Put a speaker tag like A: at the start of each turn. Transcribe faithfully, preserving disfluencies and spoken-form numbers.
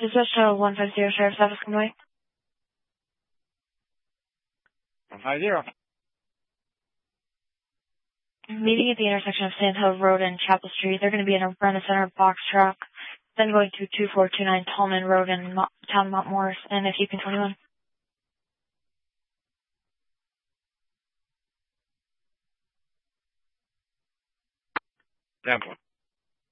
A: Dispatch to one five zero, Sheriff's Office, Conway.
B: one five zero.
A: Meeting at the intersection of Sand Hill Road and Chapel Street. They're going to be in a run-of-center box truck, then going to two four two nine Tallman Road in Mo- Town Mount Morris, and if you can twenty-one.
B: Temple.